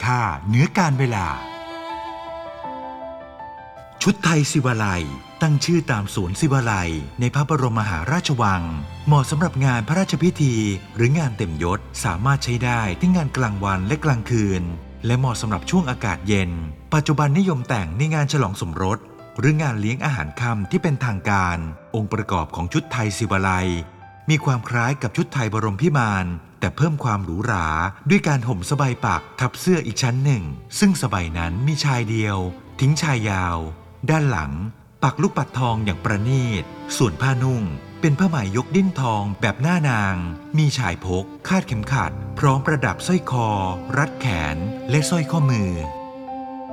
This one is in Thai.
ค่าเหนือการเวลาชุดไทยศิวาลัยตั้งชื่อตามสวนศิวาลัยในพระบรมมหาราชวังเหมาะสำหรับงานพระราชพิธีหรืองานเต็มยศสามารถใช้ได้ทั้งงานกลางวันและกลางคืนและเหมาะสำหรับช่วงอากาศเย็นปัจจุบันนิยมแต่งในงานฉลองสมรสหรืองานเลี้ยงอาหารค่ำที่เป็นทางการองค์ประกอบของชุดไทยศิวาลัยมีความคล้ายกับชุดไทยบรมพิมานแต่เพิ่มความหรูหราด้วยการห่มสบายปักทับเสื้ออีกชั้นหนึ่งซึ่งสบายนั้นมีชายเดียวทิ้งชายยาวด้านหลังปักลูกปัดทองอย่างประณีตส่วนผ้านุ่งเป็นผ้าไหมยกดิ้นทองแบบหน้านางมีชายพกคาดเข็มขัดพร้อมประดับสร้อยคอรัดแขนและสร้อยข้อมือ